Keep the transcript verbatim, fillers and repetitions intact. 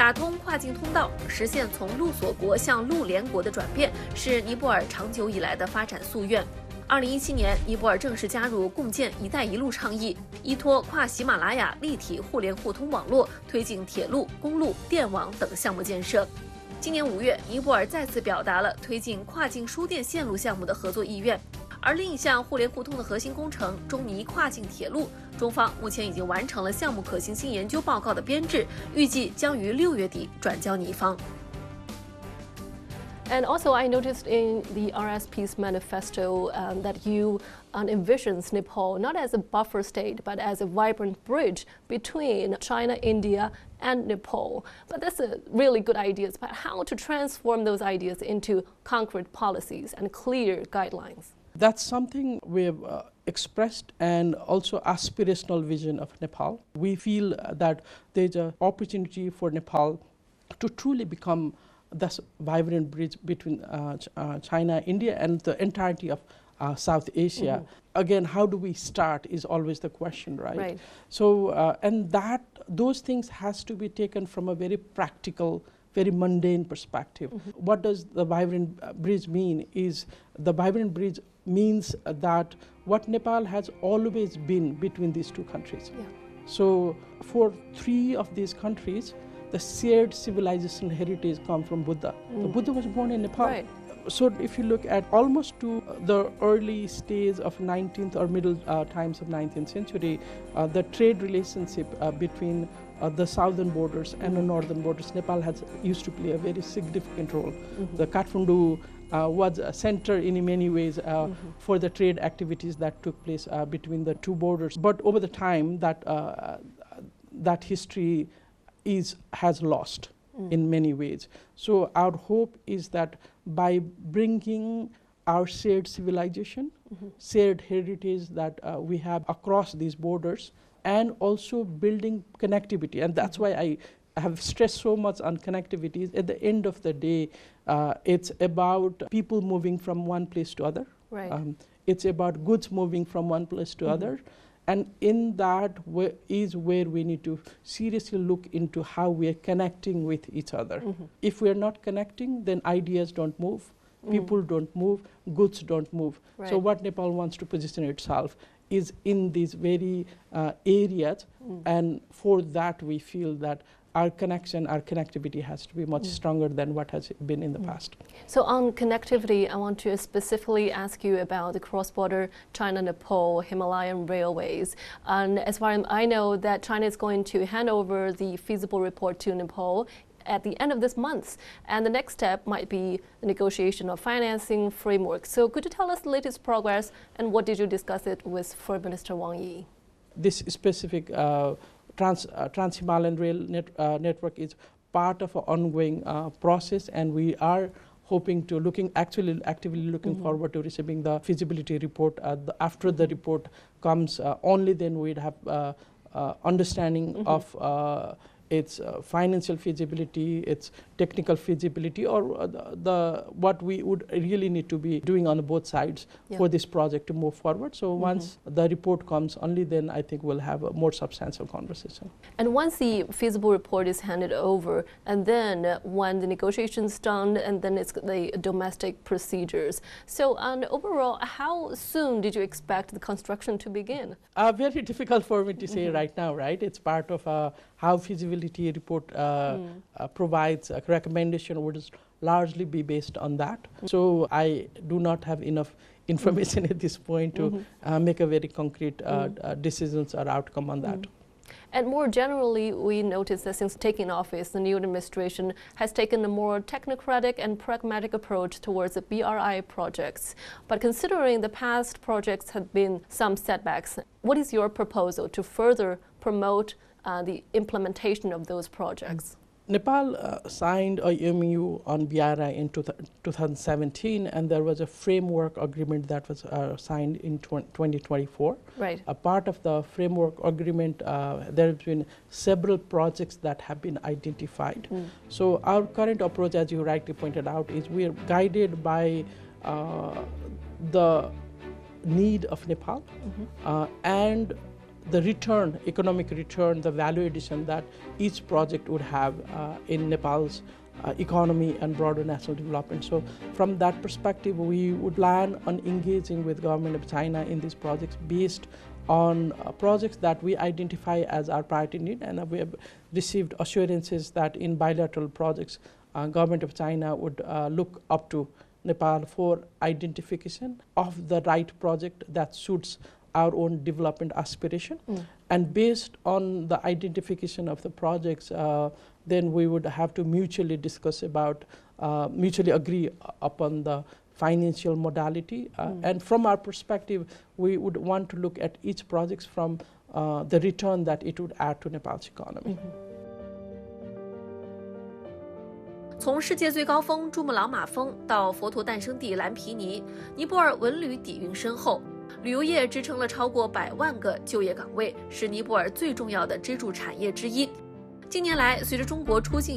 打通跨境通道，实现从陆锁国向陆联国的转变，是尼泊尔长久以来的发展夙愿。二零一七年，尼泊尔正式加入共建“一带一路”倡议，依托跨喜马拉雅立体互联互通网络，推进铁路、公路、电网等项目建设。今年五月，尼泊尔再次表达了推进跨境输电线路项目的合作意愿。而另一项互联互通的核心工程——中尼跨境铁路，中方目前已经完成了项目可行性研究报告的编制，预计将于六月底转交尼方。 And also, I noticed in the R S P's manifesto um, that you um, envisions Nepal not as a buffer state, but as a vibrant bridge between China, India, and Nepal. But that's a really good idea. But how to transform those ideas into concrete policies and clear guidelines? That's something we've uh, expressed, and also aspirational vision of Nepal. We feel that there's an opportunity for Nepal to truly become this vibrant bridge between uh, ch uh, China, India, and the entirety of uh, South Asia. Mm-hmm. Again, how do we start is always the question, right? Right. So, uh, and that those things has to be taken from a very practical, very mundane perspective. Mm-hmm. What does the vibrant bridge mean? Is the vibrant bridge means that what Nepal has always been between these two countries. Yeah. So, for three of these countries, the shared civilization heritage come from Buddha. Mm. The Buddha was born in Nepal. Right. So if you look at almost to the early stage of nineteenth or middle uh, times of nineteenth century, uh, the trade relationship uh, between uh, the southern borders and the northern borders, Nepal has used to play a very significant role. Mm-hmm. The Kathmandu uh, was a center in many ways uh, mm-hmm. for the trade activities that took place uh, between the two borders. But over the time, that uh, that history is has lost mm. in many ways. So our hope is that by bringing our shared civilization, mm-hmm. shared heritage that uh, we have across these borders, and also building connectivity, and that's mm-hmm. why I have stressed so much on connectivity. At the end of the day, uh, it's about people moving from one place to other. Right. Um, it's about goods moving from one place to mm-hmm. other. And in that is where we need to seriously look into how we are connecting with each other. Mm-hmm. If we are not connecting, then ideas don't move, mm. people don't move, goods don't move. Right. So what Nepal wants to position itself is in these very uh, areas, mm. and for that we feel that our connection, our connectivity has to be much mm. stronger than what has been in the mm. past. So on connectivity, I want to specifically ask you about the cross-border China-Nepal Himalayan railways. And as far as I know, that China is going to hand over the feasible report to Nepal at the end of this month. And the next step might be the negotiation of financing framework. So could you tell us the latest progress, and what did you discuss it with Foreign Minister Wang Yi? This specific uh, Trans, uh, Trans-Himalayan Rail net, uh, Network is part of an ongoing uh, process, and we are hoping to looking actually actively looking mm-hmm. forward to receiving the feasibility report. Uh, the, after the report comes, uh, only then we'd have uh, uh, understanding mm-hmm. of uh, its uh, financial feasibility, its technical feasibility, or uh, the, the what we would really need to be doing on both sides yeah. for this project to move forward. So mm-hmm. once the report comes, only then I think we'll have a more substantial conversation. And once the feasible report is handed over, and then uh, when the negotiations done, and then it's the domestic procedures. So um, overall, how soon did you expect the construction to begin? Uh, very difficult for me to say mm-hmm. right now, right? It's part of uh, how feasibility report uh, mm. uh, provides a recommendation would largely be based on that. Mm. So I do not have enough information mm. at this point to mm-hmm. uh, make a very concrete uh, mm. uh, decisions or outcome on that. Mm. And more generally, we notice that since taking office, the new administration has taken a more technocratic and pragmatic approach towards the B R I projects. But considering the past projects have been some setbacks, what is your proposal to further promote uh, the implementation of those projects? Nepal uh, signed a M O U on B R I in two thousand seventeen, and there was a framework agreement that was uh, signed in twenty twenty-four. Right. A part of the framework agreement, uh, there have been several projects that have been identified. Mm. So our current approach, as you rightly pointed out, is we are guided by uh, the need of Nepal mm-hmm. uh, and the return, economic return, the value addition that each project would have uh, in Nepal's uh, economy and broader national development. So from that perspective, we would plan on engaging with government of China in these projects based on uh, projects that we identify as our priority need, and uh, we have received assurances that in bilateral projects, uh, government of China would uh, look up to Nepal for identification of the right project that suits our own development aspiration. Mm. And based on the identification of the projects, uh, then we would have to mutually discuss about, uh, mutually agree upon the financial modality. Uh, mm. And from our perspective, we would want to look at each project from uh, the return that it would add to Nepal's economy. Mm-hmm. 从世界最高峰珠穆朗玛峰到佛陀诞生地蓝毗尼，尼泊尔文旅底蕴深厚，旅游业支撑了超过百万个就业岗位，是尼泊尔最重要的支柱产业之一。近年来，随着中国出境